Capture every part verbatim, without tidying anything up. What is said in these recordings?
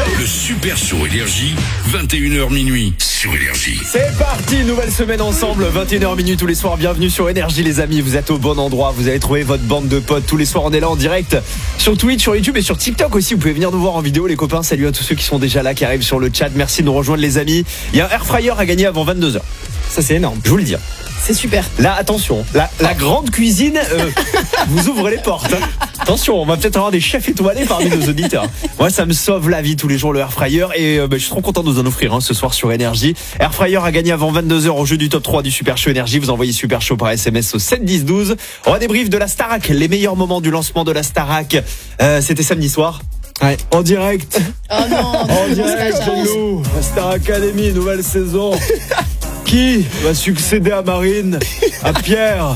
Le Super Show Énergie, vingt et une heures minuit sur Énergie. C'est parti, nouvelle semaine ensemble, vingt et une heures minuit tous les soirs. Bienvenue sur Énergie les amis, vous êtes au bon endroit. Vous allez trouver votre bande de potes. Tous les soirs on est là en direct sur Twitch, sur YouTube et sur TikTok aussi. Vous pouvez venir nous voir en vidéo les copains. Salut à tous ceux qui sont déjà là, qui arrivent sur le chat. Merci de nous rejoindre les amis. Il y a un air fryer à gagner avant vingt-deux heures. Ça c'est énorme, je vous le dis. C'est super. Là, attention, la, la grande cuisine euh, vous ouvre les portes. Hein. Attention, on va peut-être avoir des chefs étoilés parmi nos auditeurs. Moi, ça me sauve la vie tous les jours, le air fryer. Et euh, bah, je suis trop content de vous en offrir hein, ce soir sur Énergie. Air fryer a gagné avant vingt-deux heures au jeu du top trois du Super Show Énergie. Vous envoyez Super Show par S M S au sept dix douze. On va débrief de la Starac, les meilleurs moments du lancement de la Starac. Euh, C'était samedi soir. Ouais. En direct. Oh non, en direct, nous, la Star Academy, nouvelle saison. Qui va succéder à Marine, à Pierre,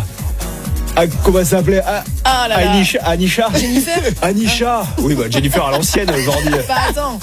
à comment ça s'appelait, à, ah là là. Anisha, Anisha, Jennifer, Anisha. Oui, bah Jennifer à l'ancienne aujourd'hui. Bah attends.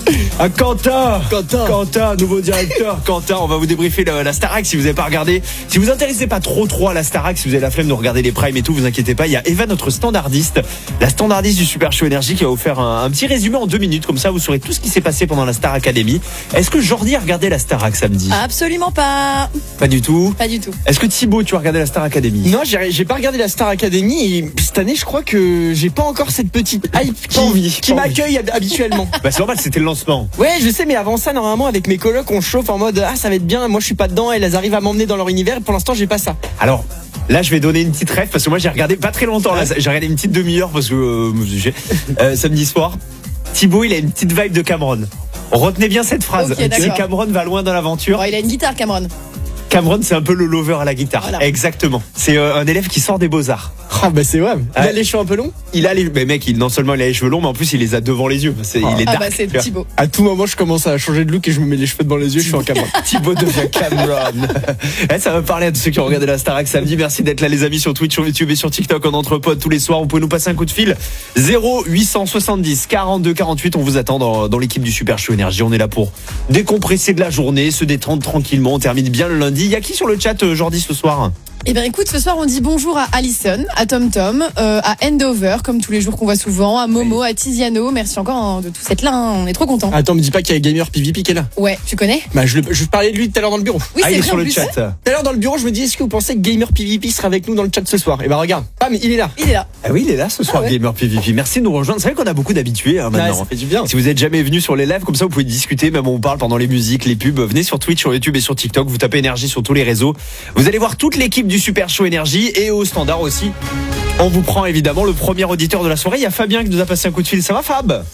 À Quentin, Quentin, Quentin, nouveau directeur. Quentin, on va vous débriefer la, la Starac si vous n'avez pas regardé. Si vous vous intéressez pas trop trop à la Starac, si vous avez la flemme de regarder les primes et tout, vous inquiétez pas. Il y a Eva, notre standardiste, la standardiste du Super Show Énergie, qui va vous faire un, un petit résumé en deux minutes. Comme ça, vous saurez tout ce qui s'est passé pendant la Star Academy. Est-ce que Jordi a regardé la Starac samedi? Absolument pas. Pas du tout. Pas du tout. Est-ce que Thibaut, tu as regardé la Star Academy? Non, j'ai, j'ai pas regardé la Star Academy et cette année, je crois que j'ai pas encore cette petite hype qui, envie, qui m'accueille hab- habituellement. Bah c'est normal, c'était le lancement. Ouais, je sais, mais avant ça, normalement, avec mes colocs, on chauffe en mode ah, ça va être bien. Moi, je suis pas dedans. Elles arrivent à m'emmener dans leur univers. Et pour l'instant, j'ai pas ça. Alors. Là, je vais donner une petite rêve parce que moi, j'ai regardé pas très longtemps. Là, j'ai regardé une petite demi-heure parce que euh, j'ai, euh, samedi soir. Thibaut, il a une petite vibe de Cameron. Retenez bien cette phrase. Okay, si Cameron va loin dans l'aventure. Bon, il a une guitare, Cameron. Cameron, c'est un peu le lover à la guitare. Voilà. Exactement. C'est euh, un élève qui sort des beaux-arts. Ah, bah c'est vrai. Il Ouais. a les cheveux un peu longs. Il a les, mais mec, il, non seulement il a les cheveux longs, mais en plus il les a devant les yeux. C'est, Ah. il est Ah dark. bah c'est tu vois. Thibaut. À tout moment, je commence à changer de look et je me mets les cheveux devant les yeux. Je suis en Cameron. Thibaut devient Cameron. Eh, ça va parler à tous ceux qui ont regardé la Starac samedi. Merci d'être là les amis sur Twitch, sur YouTube et sur TikTok en entre potes tous les soirs. Vous pouvez nous passer un coup de fil zéro huit cent soixante-dix quarante-deux quarante-huit. On vous attend dans, dans l'équipe du Super Show Énergie. On est là pour décompresser de la journée, se détendre tranquillement. On termine bien le lundi. Il y a qui sur le chat Jordi ce soir? Eh bien écoute, ce soir on dit bonjour à Alison, à Tom Tom, euh, à Endover, comme tous les jours qu'on voit souvent, à Momo, à Tiziano. Merci encore hein, de tous être là, hein. On est trop contents. Attends, me dis pas qu'il y a Gamer P V P qui est là. Ouais, tu connais? Bah, je, le, je parlais de lui tout à l'heure dans le bureau. Oui, Ah, c'est il est vrai, sur en le plus. chat. Tout à l'heure dans le bureau, je me dis est-ce que vous pensez que Gamer P V P sera avec nous dans le chat ce soir? Et bah regarde, bam, il est là. Il est là. Ah oui, il est là ce soir, Ah ouais. Gamer P V P. Merci de nous rejoindre. C'est vrai qu'on a beaucoup d'habitués hein, Ouais, maintenant. ça fait du bien. Si vous êtes jamais venu sur les lives, comme ça vous pouvez discuter, même on parle pendant les musiques, les pubs. Venez sur Twitch, sur YouTube et sur TikTok. Vous tapez Énergie sur tous les réseaux. Vous allez voir toute l'équipe du Super Show Énergie et au standard aussi. On vous prend évidemment le premier auditeur de la soirée. Il y a Fabien qui nous a passé un coup de fil. Ça va Fab?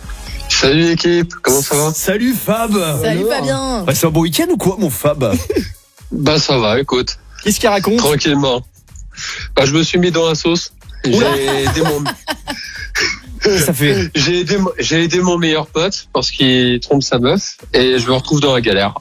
Salut l'équipe, comment ça va? Salut Fab. Salut Fabien. Bah, c'est un bon week-end ou quoi mon Fab? Bah ça va, écoute, Qu'est-ce qu'il raconte? tranquillement. Bah je me suis mis dans la sauce. J'ai aidé mon, Ça fait. j'ai aidé, mon- j'ai aidé mon meilleur pote parce qu'il trompe sa meuf et je me retrouve dans la galère.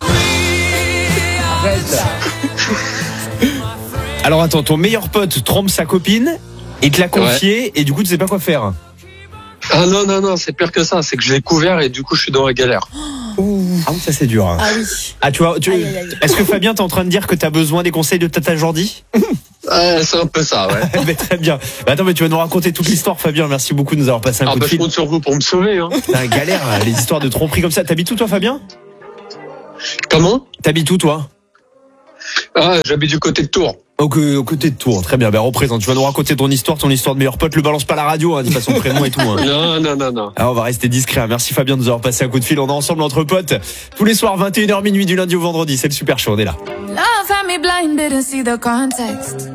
Alors attends, ton meilleur pote trompe sa copine et te l'a confié et du coup tu sais pas quoi faire. Ah non, non, non, c'est pire que ça, c'est que je l'ai couvert et du coup je suis dans la galère. Ah oui, ça c'est dur. hein. Ah oui. Ah tu vois, tu... Aïe, aïe, aïe. est-ce que Fabien t'es en train de dire que t'as besoin des conseils de Tata Jordi? Ouais, c'est un peu ça, ouais. Mais très bien. Bah, attends, mais tu vas nous raconter toute l'histoire, Fabien. Merci beaucoup de nous avoir passé un Ah coup bah de je fil. compte sur vous pour me sauver, hein. Putain, galère, les histoires de tromperie comme ça. T'habites où, toi, Fabien? Comment? T'habites où, toi? Ah, j'habite du côté de Tours. Au, au côté de Tours. Très bien. Ben, représente. Tu vas nous raconter ton histoire, ton histoire de meilleur pote. Le balance pas à la radio, hein, dis pas son prénom et tout. Hein. Non, non, non, non. Alors, on va rester discret. hein. Merci, Fabien, de nous avoir passé un coup de fil. On est ensemble entre potes. Tous les soirs, vingt et une heures minuit, du lundi au vendredi. C'est le Super Show. On est là. Love had me blinded and see the context.